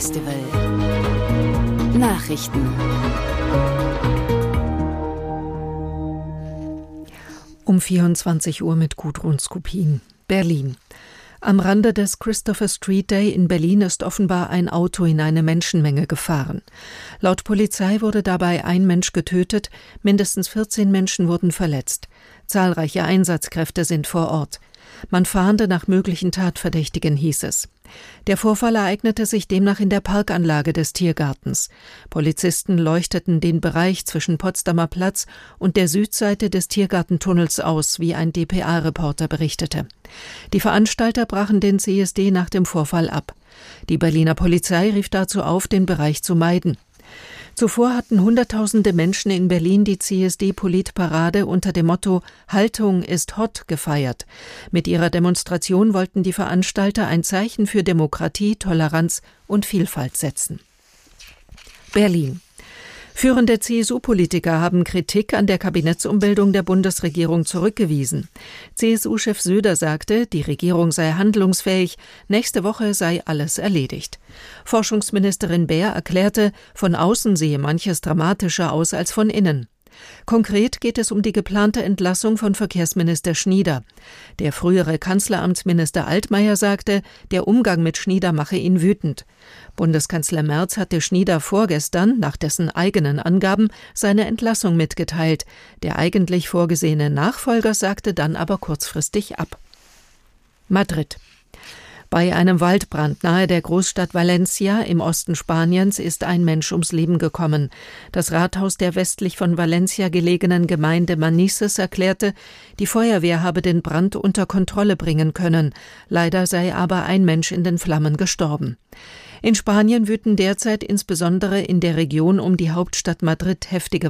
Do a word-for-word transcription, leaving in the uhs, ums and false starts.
Festival Nachrichten. Um vierundzwanzig Uhr mit Gudrun Skopin. Berlin. Am Rande des Christopher Street Day in Berlin ist offenbar ein Auto in eine Menschenmenge gefahren. Laut Polizei wurde dabei ein Mensch getötet, mindestens vierzehn Menschen wurden verletzt. Zahlreiche Einsatzkräfte sind vor Ort. Man fahnde nach möglichen Tatverdächtigen, hieß es. Der Vorfall ereignete sich demnach in der Parkanlage des Tiergartens. Polizisten leuchteten den Bereich zwischen Potsdamer Platz und der Südseite des Tiergartentunnels aus, wie ein D P A-Reporter berichtete. Die Veranstalter brachen den C S D nach dem Vorfall ab. Die Berliner Polizei rief dazu auf, den Bereich zu meiden. Zuvor hatten Hunderttausende Menschen in Berlin die C S D-Politparade unter dem Motto »Haltung ist hot« gefeiert. Mit ihrer Demonstration wollten die Veranstalter ein Zeichen für Demokratie, Toleranz und Vielfalt setzen. Berlin. Führende C S U-Politiker haben Kritik an der Kabinettsumbildung der Bundesregierung zurückgewiesen. C S U-Chef Söder sagte, die Regierung sei handlungsfähig, nächste Woche sei alles erledigt. Forschungsministerin Baer erklärte, von außen sehe manches dramatischer aus als von innen. Konkret geht es um die geplante Entlassung von Verkehrsminister Schnieder. Der frühere Kanzleramtsminister Altmaier sagte, der Umgang mit Schnieder mache ihn wütend. Bundeskanzler Merz hatte Schnieder vorgestern, nach dessen eigenen Angaben, seine Entlassung mitgeteilt. Der eigentlich vorgesehene Nachfolger sagte dann aber kurzfristig ab. Madrid. Bei einem Waldbrand nahe der Großstadt Valencia im Osten Spaniens ist ein Mensch ums Leben gekommen. Das Rathaus der westlich von Valencia gelegenen Gemeinde Manises erklärte, die Feuerwehr habe den Brand unter Kontrolle bringen können. Leider sei aber ein Mensch in den Flammen gestorben. In Spanien wüten derzeit insbesondere in der Region um die Hauptstadt Madrid heftige